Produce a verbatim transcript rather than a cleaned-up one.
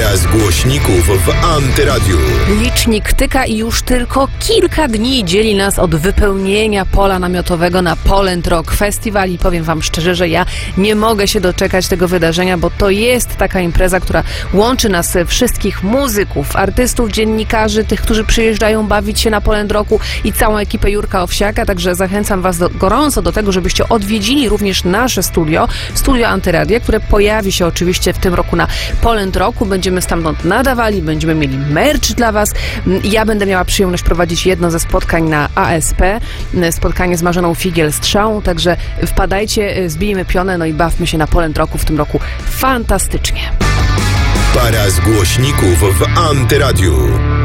Para z głośników w Antyradiu. Licznik tyka i już tylko kilka dni dzieli nas od wypełnienia pola namiotowego na Poland Rock Festival i powiem wam szczerze, że ja nie mogę się doczekać tego wydarzenia, bo to jest taka impreza, która łączy nas wszystkich muzyków, artystów, dziennikarzy, tych, którzy przyjeżdżają bawić się na Poland Rocku i całą ekipę Jurka Owsiaka, także zachęcam was do, gorąco do tego, żebyście odwiedzili również nasze studio, studio Antyradia, które pojawi się oczywiście w tym roku na Poland Rocku. Będziemy stamtąd nadawali, będziemy mieli merch dla was. Ja będę miała przyjemność prowadzić jedno ze spotkań na A S P, spotkanie z Marzeną Figiel-Strzałą, także wpadajcie, zbijmy pionę, no i bawmy się na Poland Rocku w tym roku fantastycznie. Para z głośników w Antyradiu.